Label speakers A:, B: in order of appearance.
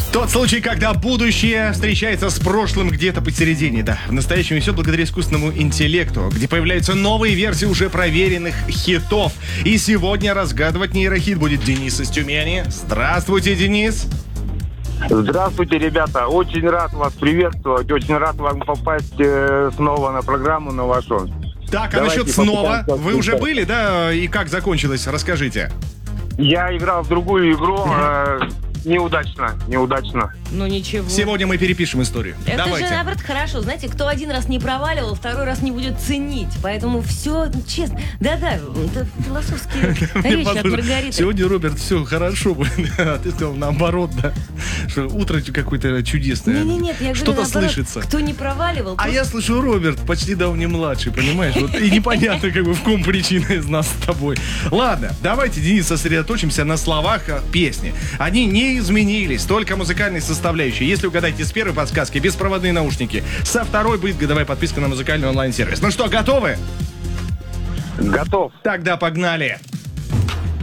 A: Тот случай, когда будущее встречается с прошлым где-то посередине, да. В настоящем и все благодаря искусственному интеллекту, где появляются новые версии уже проверенных хитов. И сегодня разгадывать нейрохит будет Денис из Тюмени. Здравствуйте, Денис.
B: Здравствуйте, ребята. Очень рад вас приветствовать. Очень рад вам попасть снова на программу, на вашу.
A: Так, а насчет снова? Вы уже были, да? И как закончилось? Расскажите.
B: Я играл в другую игру. Неудачно.
C: Ну ничего.
A: Сегодня мы перепишем историю.
C: Это
A: Давайте.
C: же, наоборот, хорошо. Знаете, кто один раз не проваливал, второй раз не будет ценить. Поэтому все честно. Да-да, это философские речи от Маргариты.
A: Сегодня, Роберт, все хорошо. А ты сказал наоборот, да? Что утро какое-то чудесное.
C: Нет, я говорю,
A: что-то
C: наоборот,
A: слышится.
C: кто не проваливал.
A: А я слышу, Роберт почти давно младший, понимаешь? Вот, и непонятно, как бы, в ком причина из нас с тобой. Ладно, давайте, Денис, сосредоточимся на словах песни. Они не изменились, только музыкальные составляющие. Если угадаете с первой подсказки, беспроводные наушники. Со второй будет годовая подписка на музыкальный онлайн-сервис. Ну что, готовы?
B: Готов.
A: Тогда погнали.